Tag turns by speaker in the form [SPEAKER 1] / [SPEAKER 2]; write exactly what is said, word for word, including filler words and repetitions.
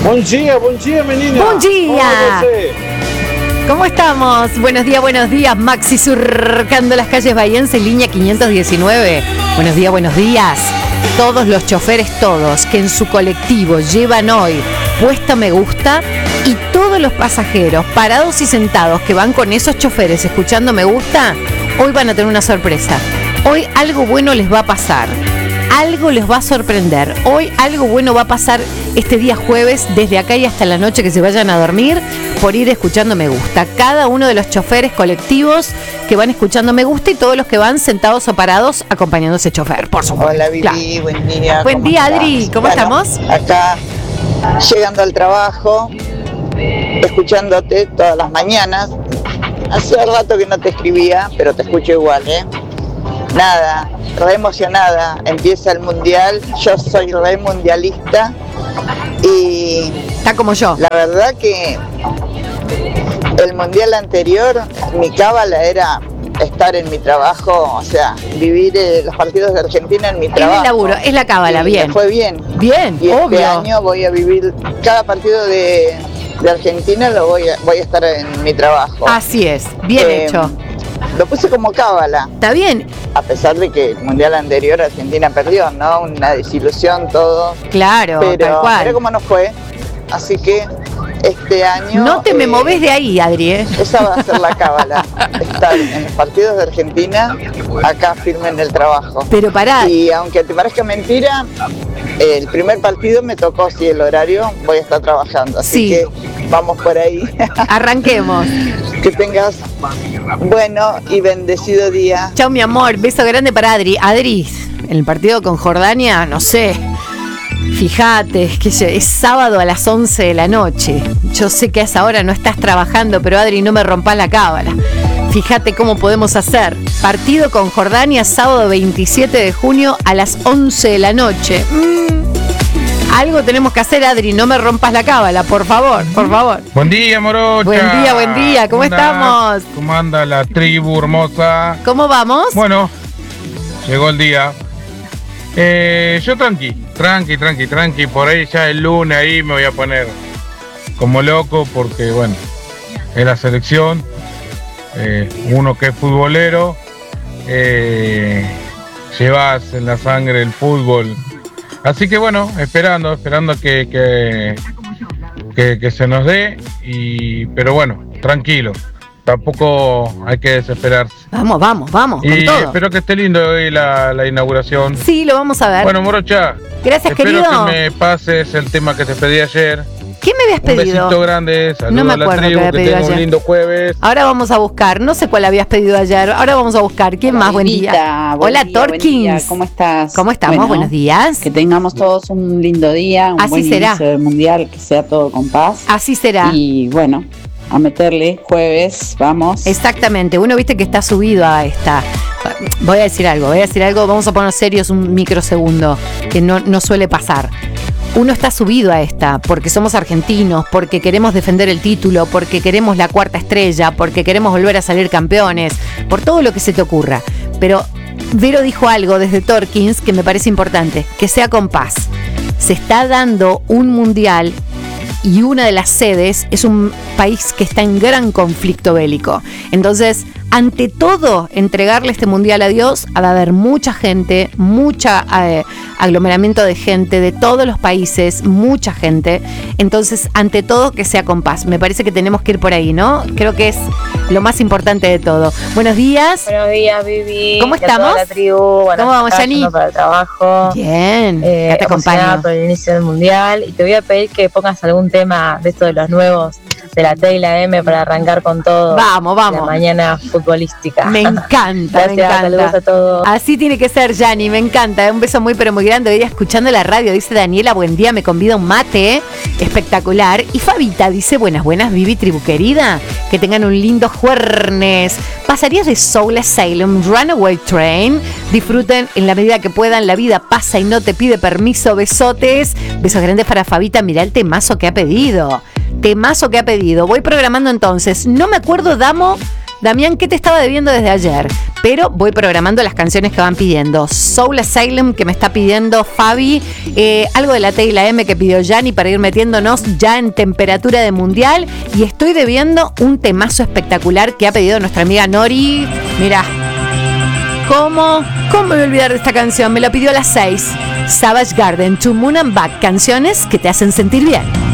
[SPEAKER 1] Buen día, buen día, menina.
[SPEAKER 2] Buen día. ¿Cómo estamos? Buenos días, buenos días. Maxi surcando las calles bahienses, línea quinientos diecinueve. Buenos días, buenos días. Todos los choferes, todos, que en su colectivo llevan hoy puesta me gusta, y todos los pasajeros parados y sentados que van con esos choferes escuchando me gusta, hoy van a tener una sorpresa. Hoy algo bueno les va a pasar. Algo les va a sorprender. Hoy algo bueno va a pasar este día jueves, desde acá y hasta la noche que se vayan a dormir, por ir escuchando Me Gusta. Cada uno de los choferes colectivos que van escuchando Me Gusta y todos los que van sentados o parados acompañando a ese chofer, por supuesto.
[SPEAKER 3] Hola, Vivi, claro. Buen día.
[SPEAKER 2] Buen día, estás? Adri, ¿cómo bueno, estamos?
[SPEAKER 3] Acá, llegando al trabajo, escuchándote todas las mañanas. Hace rato que no te escribía, pero te escucho igual, ¿eh? Nada, re emocionada, empieza el mundial, yo soy re mundialista y...
[SPEAKER 2] Está como yo.
[SPEAKER 3] La verdad que el mundial anterior, mi cábala era estar en mi trabajo, o sea, vivir eh, los partidos de Argentina en mi trabajo.
[SPEAKER 2] Es el laburo, es la cábala, bien.
[SPEAKER 3] Me fue bien.
[SPEAKER 2] Bien,
[SPEAKER 3] y
[SPEAKER 2] obvio.
[SPEAKER 3] Este año voy a vivir cada partido de, de Argentina, lo voy a, voy a estar en mi trabajo.
[SPEAKER 2] Así es, bien eh, hecho.
[SPEAKER 3] Lo puse como cábala.
[SPEAKER 2] Está bien.
[SPEAKER 3] A pesar de que el mundial anterior Argentina perdió, ¿no? Una desilusión, todo.
[SPEAKER 2] Claro,
[SPEAKER 3] pero,
[SPEAKER 2] tal cual.
[SPEAKER 3] Pero cómo nos fue. Así que este año...
[SPEAKER 2] No te eh, me moves de ahí, Adri, ¿eh?
[SPEAKER 3] Esa va a ser la cábala. Estar en los partidos de Argentina, acá firme en el trabajo.
[SPEAKER 2] Pero pará.
[SPEAKER 3] Y aunque te parezca mentira, el primer partido me tocó, si el horario, voy a estar trabajando. Así sí. que vamos por ahí.
[SPEAKER 2] Arranquemos.
[SPEAKER 3] Que tengas bueno y bendecido día.
[SPEAKER 2] Chao, mi amor. Beso grande para Adri. Adri, en el partido con Jordania, no sé. Fíjate, es que es sábado a las once de la noche. Yo sé que a esa hora no estás trabajando, pero Adri, no me rompas la cábala. Fíjate cómo podemos hacer. Partido con Jordania, sábado veintisiete de junio a las once de la noche. Mm. Algo tenemos que hacer, Adri, no me rompas la cábala, por favor, por favor.
[SPEAKER 4] Buen día, morocha.
[SPEAKER 2] Buen día, buen día, ¿cómo, ¿Cómo estamos?
[SPEAKER 4] ¿Cómo anda la tribu hermosa?
[SPEAKER 2] ¿Cómo vamos?
[SPEAKER 4] Bueno, llegó el día. Eh, yo tranqui, tranqui, tranqui, tranqui. Por ahí ya el lunes ahí me voy a poner como loco porque, bueno, es la selección. Eh, uno que es futbolero, eh, llevas en la sangre el fútbol. Así que bueno, esperando, esperando que, que, que, que se nos dé, y, pero bueno, tranquilo, tampoco hay que desesperarse.
[SPEAKER 2] Vamos, vamos, vamos.
[SPEAKER 4] Y
[SPEAKER 2] con todo.
[SPEAKER 4] Espero que esté lindo hoy la, la inauguración.
[SPEAKER 2] Sí, lo vamos a ver.
[SPEAKER 4] Bueno, morocha,
[SPEAKER 2] gracias,
[SPEAKER 4] espero
[SPEAKER 2] querido.
[SPEAKER 4] que me pases el tema que te pedí ayer.
[SPEAKER 2] ¿Qué me habías pedido?
[SPEAKER 4] Un besito grande, saludos
[SPEAKER 2] no me
[SPEAKER 4] a la
[SPEAKER 2] acuerdo
[SPEAKER 4] tribu,
[SPEAKER 2] que,
[SPEAKER 4] que
[SPEAKER 2] pedido
[SPEAKER 4] tenga
[SPEAKER 2] ayer.
[SPEAKER 4] un lindo jueves.
[SPEAKER 2] Ahora vamos a buscar, no sé cuál habías pedido ayer, ahora vamos a buscar. ¿Quién
[SPEAKER 5] Hola,
[SPEAKER 2] más? Buen
[SPEAKER 5] Vivita,
[SPEAKER 2] día.
[SPEAKER 5] buen
[SPEAKER 2] Hola,
[SPEAKER 5] día,
[SPEAKER 2] Torkins.
[SPEAKER 5] Buen día. ¿Cómo estás?
[SPEAKER 2] ¿Cómo estamos?
[SPEAKER 5] Bueno,
[SPEAKER 2] buenos días.
[SPEAKER 5] Que tengamos todos un lindo día, un
[SPEAKER 2] Así
[SPEAKER 5] buen
[SPEAKER 2] será.
[SPEAKER 5] inicio del mundial, que sea todo con paz.
[SPEAKER 2] Así será.
[SPEAKER 5] Y bueno, a meterle jueves, vamos.
[SPEAKER 2] Exactamente, uno viste que está subido a esta. Voy a decir algo, voy a decir algo, vamos a poner serios un microsegundo, que no, no suele pasar. Uno está subido a esta porque somos argentinos, porque queremos defender el título, porque queremos la cuarta estrella, porque queremos volver a salir campeones, por todo lo que se te ocurra. Pero Vero dijo algo desde Torkins que me parece importante, que sea con paz. Se está dando un mundial y una de las sedes es un país que está en gran conflicto bélico. Entonces, ante todo, entregarle este mundial a Dios, va a haber mucha gente, mucha eh, aglomeramiento de gente de todos los países, mucha gente. Entonces, ante todo, que sea con paz. Me parece que tenemos que ir por ahí, ¿no? Creo que es lo más importante de todo. Buenos días.
[SPEAKER 6] Buenos días, Vivi.
[SPEAKER 2] ¿Cómo estamos?
[SPEAKER 6] La tribu. Bueno,
[SPEAKER 2] ¿Cómo vamos, Yani?
[SPEAKER 6] Para el trabajo.
[SPEAKER 2] Bien.
[SPEAKER 6] Eh,
[SPEAKER 2] ya te acompaño.
[SPEAKER 6] Por el inicio del mundial. Y te voy a pedir que pongas algún tema de estos de los nuevos de la T y la M para arrancar con todo.
[SPEAKER 2] Vamos, vamos.
[SPEAKER 6] La mañana futbolística.
[SPEAKER 2] Me encanta,
[SPEAKER 6] Gracias,
[SPEAKER 2] me encanta.
[SPEAKER 6] Saludos a todos.
[SPEAKER 2] Así tiene que ser, Yani, me encanta. Un beso muy, pero muy grande. Hoy escuchando la radio, dice Daniela, buen día, me convida un mate. Espectacular. Y Fabita dice, buenas, buenas, Vivi, tribu querida. Que tengan un lindo jueves. Pasarías de Soul Asylum, Runaway Train. Disfruten en la medida que puedan. La vida pasa y no te pide permiso. Besotes. Besos grandes para Fabita. Mirá el temazo que ha pedido. Temazo que ha pedido. Voy programando entonces. No me acuerdo, Damo, Damián, ¿qué te estaba debiendo desde ayer? Pero voy programando las canciones que van pidiendo. Soul Asylum, que me está pidiendo Fabi. Eh, algo de la Tecla M que pidió Yanni para ir metiéndonos ya en temperatura de mundial. Y estoy debiendo un temazo espectacular que ha pedido nuestra amiga Nori. Mira, ¿cómo? ¿Cómo me voy a olvidar de esta canción? Me la pidió a las seis. Savage Garden, To Moon and Back. Canciones que te hacen sentir bien.